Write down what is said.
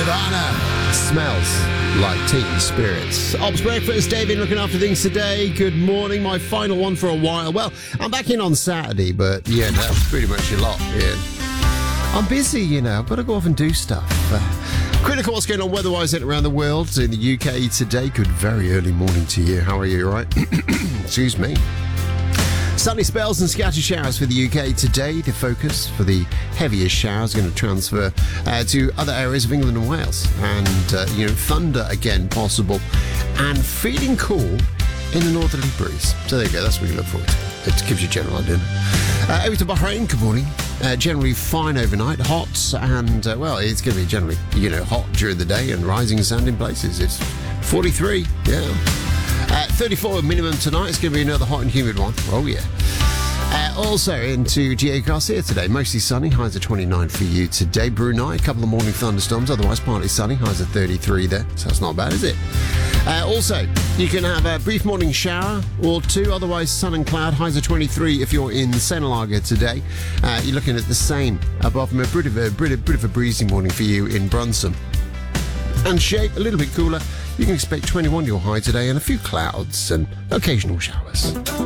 Nirvana smells like teen spirits. Ops Breakfast, David looking after things today. Good morning, my final one for a while. Well, I'm back in on Saturday, but yeah, that's pretty much a lot. Yeah. I'm busy, I've got to go off and do stuff. Critical what's going on weather-wise around the world. In the UK today, good very early morning to you. How are you, right? Excuse me. Sunny spells and scattered showers for the UK today. The focus for the heaviest showers is going to transfer to other areas of England and Wales. And, thunder again possible. And feeling cool in the northerly breeze. So there you go. That's what you look forward to. It gives you a general idea. Over to Bahrain. Good morning. Generally fine overnight. Hot and, it's going to be generally, hot during the day and rising sand in places. It's 43. Yeah. 34 minimum tonight. It's going to be another hot and humid one. Oh, yeah. Also into GA Garcia today. Mostly sunny. Highs at 29 for you today. Brunei, a couple of morning thunderstorms. Otherwise, partly sunny. Highs at 33 there. So that's not bad, is it? Also, you can have a brief morning shower or two. Otherwise, sun and cloud. Highs at 23 if you're in Senalaga today. You're looking at the same. Above from a bit of a breezy morning for you in Brunson. And shape, a little bit cooler. You can expect 21 your high today and a few clouds and occasional showers.